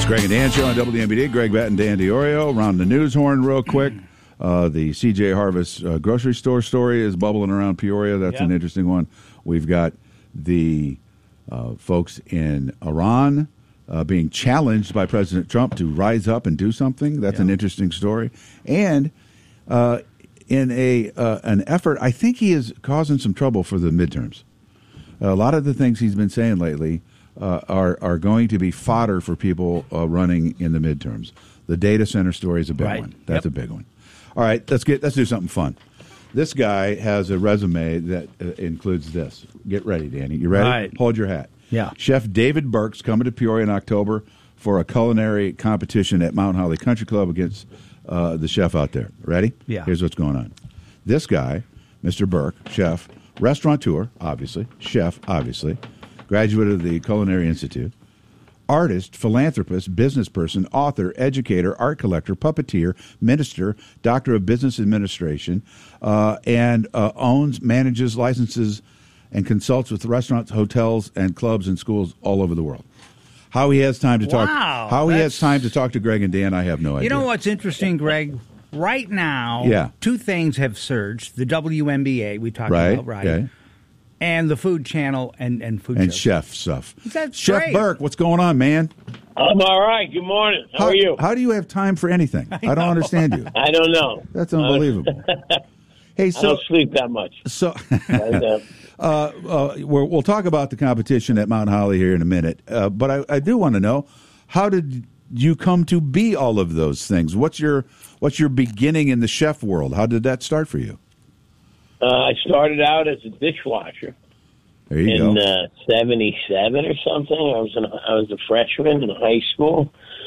It's Greg and Dan Show on WMBD. Greg Batt and Dan DiOrio. Around the news horn real quick. The C.J. Harvest grocery store story is bubbling around Peoria. That's an interesting one. We've got the folks in Iran being challenged by President Trump to rise up and do something. That's an interesting story. And in an effort, I think he is causing some trouble for the midterms. A lot of the things he's been saying lately are going to be fodder for people running in the midterms. The data center story is a big one. That's a big one. All right, let's do something fun. This guy has a resume that includes this. Get ready, Danny. You ready? Right. Hold your hat. Yeah. Chef David Burke's coming to Peoria in October for a culinary competition at Mount Holly Country Club against the chef out there. Ready? Yeah. Here's what's going on. This guy, Mr. Burke, chef, restaurateur, obviously, chef, obviously, graduate of the Culinary Institute, artist, philanthropist, business person, author, educator, art collector, puppeteer, minister, doctor of business administration, and owns, manages, licenses, and consults with restaurants, hotels, and clubs and schools all over the world. How he has time to talk? How he has time to talk to Greg and Dan? I have no idea. You know what's interesting, Greg? Right now, two things have surged: the WNBA we talked about, right? Okay. And the Food Channel and food and shows. chef stuff. That's Chef great. Burke, what's going on, man? I'm all right. Good morning. How are you? How do you have time for anything? I don't understand you. I don't know. That's unbelievable. Hey, I don't sleep that much. So, we'll talk about the competition at Mount Holly here in a minute. But I do want to know, how did you come to be all of those things? What's your beginning in the chef world? How did that start for you? I started out as a dishwasher. There you in go. 77 or something. I was a freshman in high school.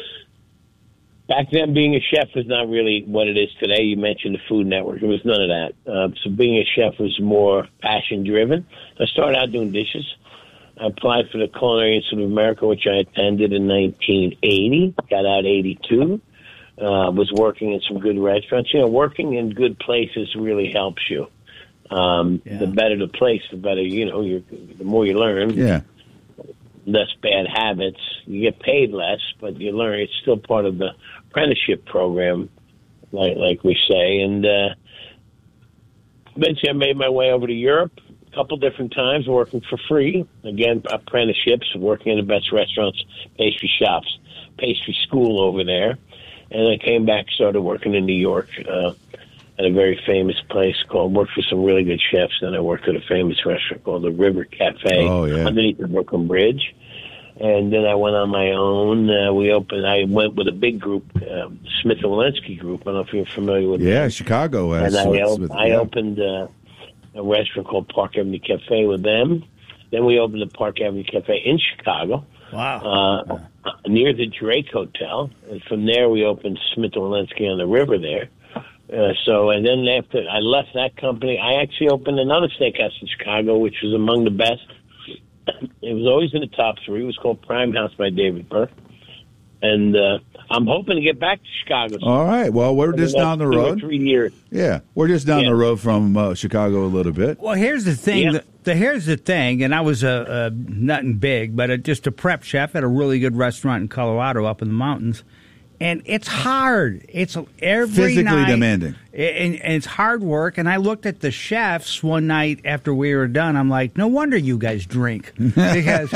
Back then, being a chef was not really what it is today. You mentioned the Food Network. It was none of that. So being a chef was more passion-driven. I started out doing dishes. I applied for the Culinary Institute of America, which I attended in 1980. Got out 82. Was working in some good restaurants. You know, working in good places really helps you. The better the place, the better, the more you learn. Yeah. Less bad habits. You get paid less, but you learn. It's still part of the apprenticeship program, like we say. And eventually I made my way over to Europe a couple different times, working for free. Again, apprenticeships, working in the best restaurants, pastry shops, pastry school over there. And I came back, started working in New York at a very famous place worked for some really good chefs. Then I worked at a famous restaurant called the River Cafe underneath the Brooklyn Bridge. And then I went on my own. I went with a big group, Smith & Wollensky Group. I don't know if you're familiar with that. Chicago has. And I opened a restaurant called Park Avenue Cafe with them. Then we opened the Park Avenue Cafe in Chicago. Wow. Near the Drake Hotel. And from there we opened Smith & Wollensky on the river there. And then after I left that company, I actually opened another steakhouse in Chicago, which was among the best. It was always in the top three. It was called Prime House by David Burke. And I'm hoping to get back to Chicago. All right. Well, we're just down the road. 2 or 3 years. Yeah, we're just down the road from Chicago a little bit. Well, here's the thing. Yeah. Here's the thing, and I was nothing big, but just a prep chef at a really good restaurant in Colorado up in the mountains. And it's hard. It's every physically night, demanding, and it's hard work. And I looked at the chefs one night after we were done. I'm like, no wonder you guys drink, because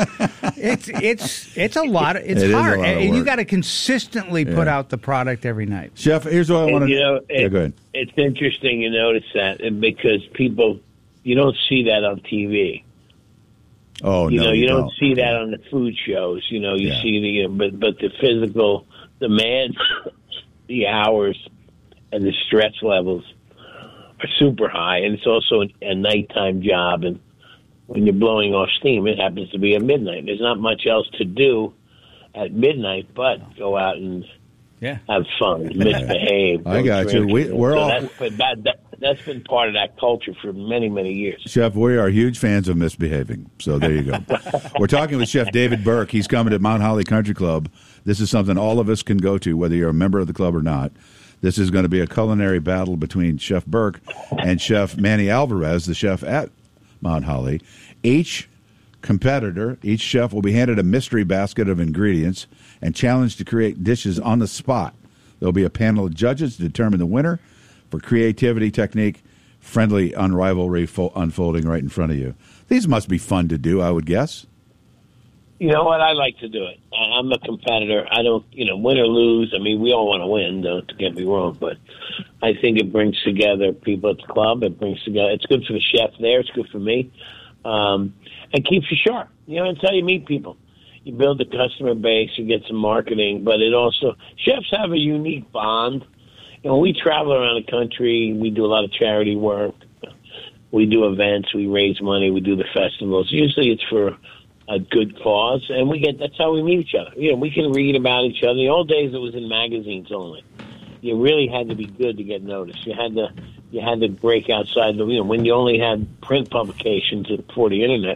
it's a lot. It's hard, and you got to consistently put out the product every night. Chef, here's what I want to. Go ahead. It's interesting you notice that because you don't see that on TV. Oh, no, you don't see that on the food shows. You see but the physical demand, the hours, and the stress levels are super high, and it's also a nighttime job. And when you're blowing off steam, it happens to be at midnight. There's not much else to do at midnight but go out and have fun, misbehave. I got you. We're all. That's been part of that culture for many, many years. Chef, we are huge fans of misbehaving. So there you go. We're talking with Chef David Burke. He's coming to Mount Holly Country Club. This is something all of us can go to, whether you're a member of the club or not. This is going to be a culinary battle between Chef Burke and Chef Manny Alvarez, the chef at Mount Holly. H competitor. Each chef will be handed a mystery basket of ingredients and challenged to create dishes on the spot. There'll be a panel of judges to determine the winner for creativity, technique, friendly unrivalry unfolding right in front of you. These must be fun to do, I would guess. You know what? I like to do it. I'm a competitor. I don't, win or lose. I mean, we all want to win, don't get me wrong, but I think it brings together people at the club. It brings together, it's good for the chef there. It's good for me. And keeps you sharp. It's how you meet people. You build the customer base, you get some marketing, but it also, chefs have a unique bond. We travel around the country. We do a lot of charity work. We do events. We raise money. We do the festivals. Usually it's for a good cause, and that's how we meet each other. We can read about each other. In the old days, it was in magazines only. You really had to be good to get noticed. You had to break outside when you only had print publications before the internet.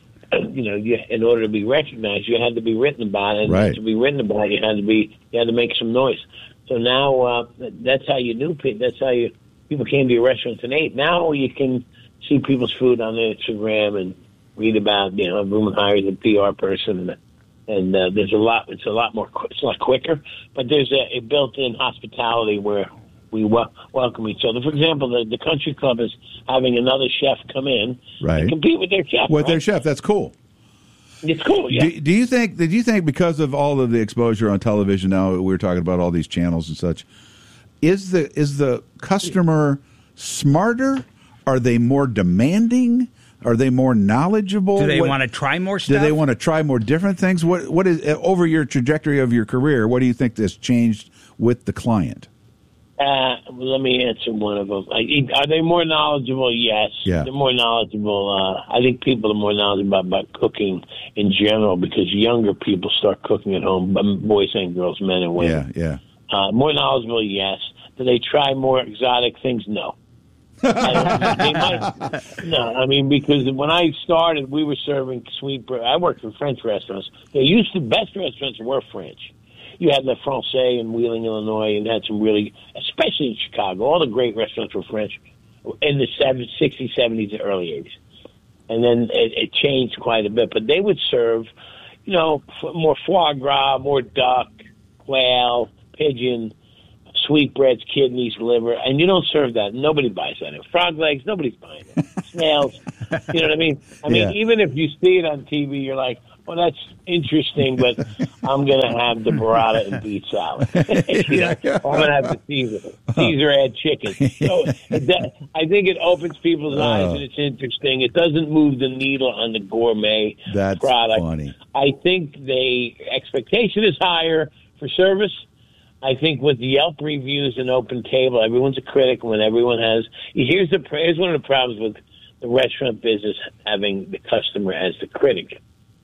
In order to be recognized, you had to be written about, and right. To be written about, you had to make some noise. So now that's how you knew people. That's how people came to your restaurants and ate. Now you can see people's food on Instagram and read about. Everyone hires a PR person, and there's a lot. It's a lot quicker. But there's a built-in hospitality where we welcome each other. For example, the country club is having another chef come in and compete with their chef. With their chef, that's cool. It's cool, yeah. Did you think because of all of the exposure on television now, we were talking about all these channels and such, is the customer smarter? Are they more demanding? Are they more knowledgeable? Do they want to try more stuff? Do they want to try more different things? What is over your trajectory of your career? What do you think has changed with the client? Let me answer one of them. Are they more knowledgeable? Yes. Yeah. They're more knowledgeable. I think people are more knowledgeable about cooking in general because younger people start cooking at home, boys and girls, men and women. Yeah. More knowledgeable, yes. Do they try more exotic things? No. They might. No, I mean, because when I started, we were serving sweetbread. I worked in French restaurants. Best restaurants were French. You had Le Francais in Wheeling, Illinois, and had some really, especially in Chicago, all the great restaurants were French in the 60s, 70s, early 80s. And then it changed quite a bit. But they would serve, more foie gras, more duck, quail, pigeon, sweetbreads, kidneys, liver, and you don't serve that. Nobody buys that. Frog legs, nobody's buying it. Snails, you know what I mean? Even if you see it on TV, you're like, well, that's interesting, but I'm going to have the burrata and beet salad. I'm going to have the Caesar add chicken. So I think it opens people's eyes, and it's interesting. It doesn't move the needle on the gourmet that's product. Funny. I think the expectation is higher for service. I think with Yelp reviews and Open Table, everyone's a critic when everyone has. Here's one of the problems with the restaurant business, having the customer as the critic.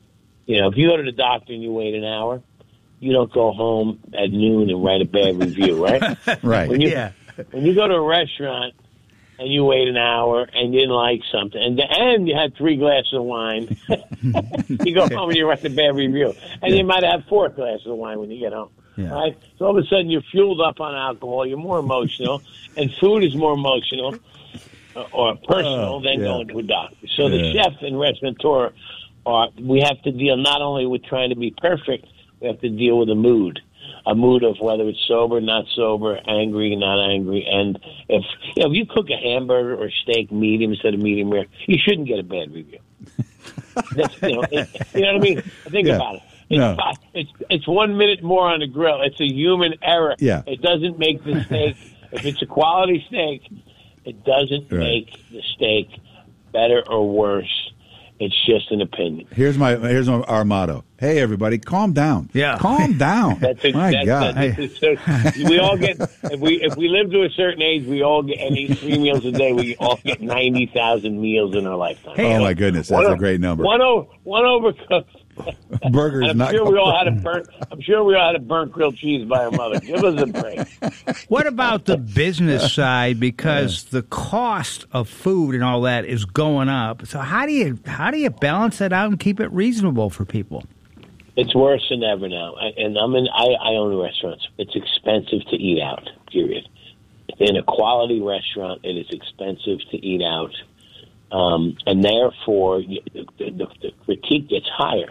If you go to the doctor and you wait an hour, you don't go home at noon and write a bad review, right? Right. When you go to a restaurant and you wait an hour and you didn't like something, and you had 3 glasses of wine, you go home and you write a bad review. And you might have 4 glasses of wine when you get home. Yeah. Right? So all of a sudden you're fueled up on alcohol, you're more emotional, and food is more emotional or personal than going to a doctor. So the chef and restaurateur, we have to deal not only with trying to be perfect, we have to deal with a mood of whether it's sober, not sober, angry, not angry. And if you cook a hamburger or steak medium instead of medium rare, you shouldn't get a bad review. That's, you know what I mean? Think about it. It's 1 minute more on the grill. It's a human error. Yeah. It doesn't make the steak. If it's a quality steak, it doesn't make the steak better or worse. It's just an opinion. Here's our motto. Hey, everybody, calm down. Yeah, calm down. My God. We all get if we live to a certain age, we all get and eat 3 meals a day. We all get 90,000 meals in our lifetime. Hey, my goodness, that's a great number. One overcooked. Burgers. I'm sure we all had a burnt grilled cheese by our mother. Give us a break. What about the business side? Because the cost of food and all that is going up. So how do you balance that out and keep it reasonable for people? It's worse than ever now. I own restaurants. It's expensive to eat out. Period. In a quality restaurant, it is expensive to eat out. and therefore the critique gets higher.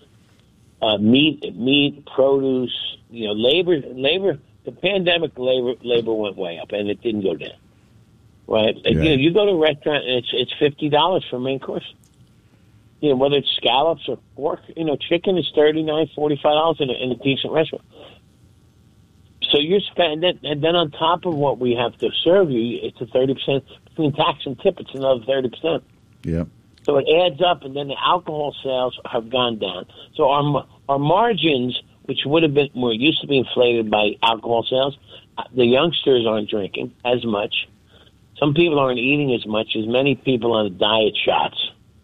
Meat, produce, labor. The pandemic labor went way up, and it didn't go down. Right? Yeah. You go to a restaurant and it's $50 for a main course. Whether it's scallops or pork, chicken is $39, $45 in a decent restaurant. So you're spending, and then on top of what we have to serve you, it's a 30% between tax and tip. It's another 30%. Yeah. So it adds up, and then the alcohol sales have gone down. So our margins, which used to be inflated by alcohol sales, the youngsters aren't drinking as much. Some people aren't eating as much as many people on diet shots.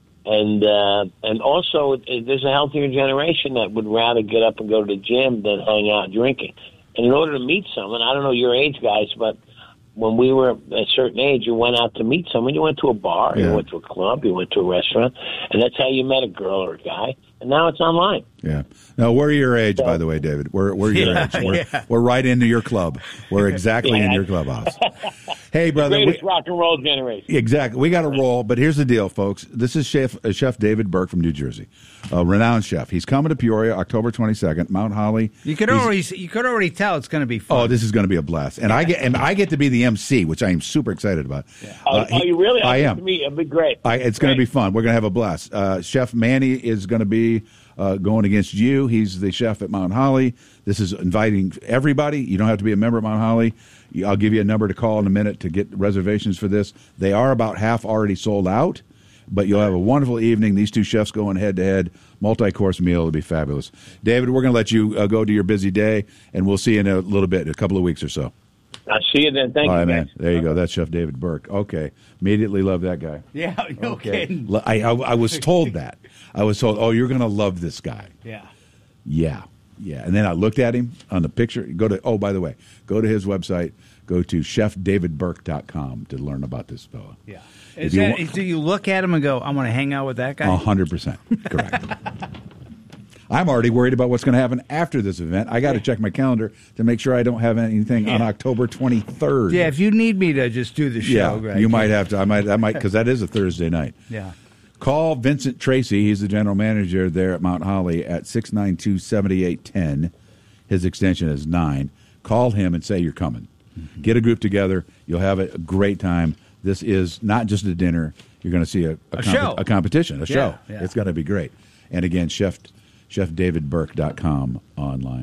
And also, there's a healthier generation that would rather get up and go to the gym than hang out drinking. And in order to meet someone, I don't know your age, guys, but when we were at a certain age, you went out to meet someone. You went to a bar, you went to a club, you went to a restaurant, and that's how you met a girl or a guy. And now it's online. Yeah. Now, we're your age, by the way, David. We're your age. We're right into your club. We're exactly in your clubhouse. Hey, brother. Greatest rock and roll generation. Exactly. We got to roll, but here's the deal, folks. This is Chef David Burke from New Jersey, a renowned chef. He's coming to Peoria October 22nd, Mount Holly. You could already tell it's going to be fun. Oh, this is going to be a blast, and I get to be the MC, which I am super excited about. Yeah. You really? I am. It'll be great. It's going to be fun. We're going to have a blast. Chef Manny is going to be going against you. He's the chef at Mount Holly. This is inviting everybody. You don't have to be a member of Mount Holly. I'll give you a number to call in a minute to get reservations for this. They are about half already sold out, but you'll have a wonderful evening. These two chefs going head-to-head, multi-course meal. It'll be fabulous. David, we're going to let you go to your busy day, and we'll see you in a little bit, a couple of weeks or so. I'll see you then. Thank you, all right, man. There you go. That's Chef David Burke. Okay. Immediately love that guy. Yeah, no kidding. I was told that. I was told, you're going to love this guy. Yeah. Yeah. Yeah. And then I looked at him on the picture. By the way, go to his website. Go to chefdavidburke.com to learn about this fellow. Yeah. Do you look at him and go, I want to hang out with that guy? 100%. Correct. I'm already worried about what's going to happen after this event. I got to check my calendar to make sure I don't have anything on October 23rd. Yeah, if you need me to just do the show. Yeah, you might have to. I might, because that is a Thursday night. Yeah. Call Vincent Tracy. He's the general manager there at Mount Holly at 692-7810. His extension is 9. Call him and say you're coming. Mm-hmm. Get a group together. You'll have a great time. This is not just a dinner. You're going to see a competition, a show. Yeah. It's going to be great. And again, chefdavidburke.com online.